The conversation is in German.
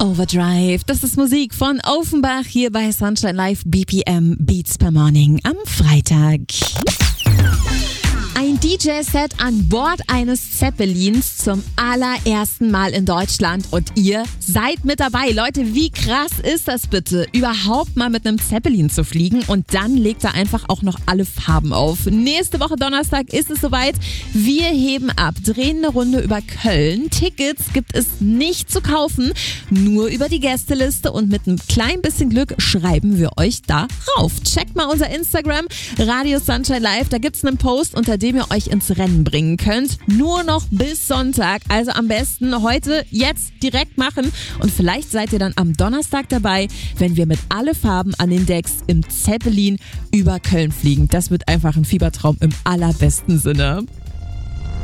Overdrive. Das ist Musik von Offenbach hier bei Sunshine Live BPM Beats per Morning am Freitag. Ein DJ-Set an Bord eines Zeppelins zum allerersten Mal in Deutschland und ihr seid mit dabei. Leute, wie krass ist das bitte, überhaupt mal mit einem Zeppelin zu fliegen und dann legt er einfach auch noch alle Farben auf. Nächste Woche Donnerstag ist es soweit. Wir heben ab, drehen eine Runde über Köln. Tickets gibt es nicht zu kaufen, nur über die Gästeliste und mit ein klein bisschen Glück schreiben wir euch da rauf. Checkt mal unser Instagram, Radio Sunshine Live, da gibt's einen Post, unter dem ihr euch ins Rennen bringen könnt. Nur noch bis Sonntag, also am besten heute, jetzt direkt machen und vielleicht seid ihr dann am Donnerstag dabei, wenn wir mit alle Farben an den Decks im Zeppelin über Köln fliegen. Das wird einfach ein Fiebertraum im allerbesten Sinne.